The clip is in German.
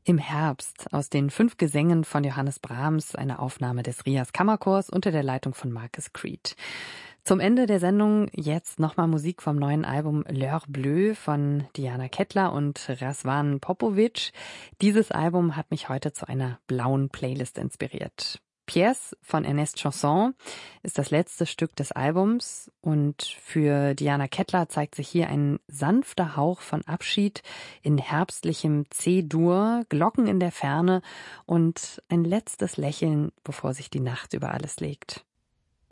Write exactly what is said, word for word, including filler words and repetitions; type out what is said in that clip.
Im Herbst aus den fünf Gesängen von Johannes Brahms, eine Aufnahme des Rias Kammerchors unter der Leitung von Marcus Creed. Zum Ende der Sendung jetzt nochmal Musik vom neuen Album L'Heure Bleue von Diana Kettler und Razvan Popovic. Dieses Album hat mich heute zu einer blauen Playlist inspiriert. Pièce von Ernest Chausson ist das letzte Stück des Albums und für Diana Kettler zeigt sich hier ein sanfter Hauch von Abschied in herbstlichem C-Dur, Glocken in der Ferne und ein letztes Lächeln, bevor sich die Nacht über alles legt.